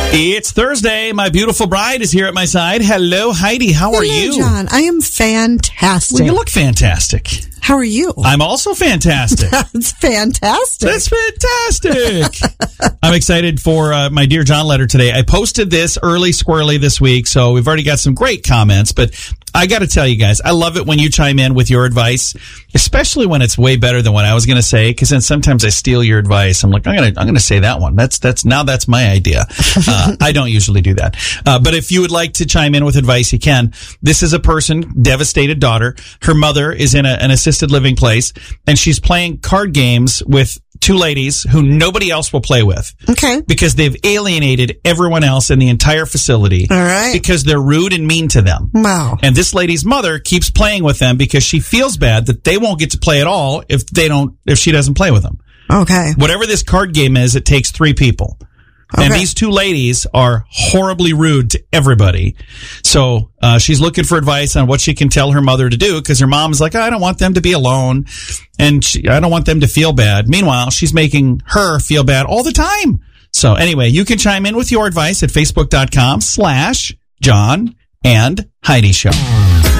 It's Thursday. My beautiful bride is here at my side. Hello, Heidi. How are you? John, I am fantastic. Well, you look fantastic. How are you? I'm also fantastic. That's fantastic. That's fantastic. I'm excited for my Dear John letter today. I posted this early squirrely this week, so we've already got some great comments, but I got to tell you guys, I love it when you chime in with your advice, especially when it's way better than what I was going to say, because then sometimes I steal your advice. I'm like, I'm going to say that one. That's my idea. I don't usually do that. But if you would like to chime in with advice, you can. This is a person, devastated daughter. Her mother is in an assisted living place, and she's playing card games with two ladies who nobody else will play with. Okay. Because they've alienated everyone else in the entire facility. All right. Because they're rude and mean to them. Wow. And this lady's mother keeps playing with them because she feels bad that they won't get to play at all if she doesn't play with them. Okay. Whatever this card game is, it takes 3 people. Okay. And these 2 ladies are horribly rude to everybody. So, she's looking for advice on what she can tell her mother to do, because her mom's like, I don't want them to be alone. And I don't want them to feel bad. Meanwhile, she's making her feel bad all the time. So anyway, you can chime in with your advice at facebook.com/John and Heidi Show.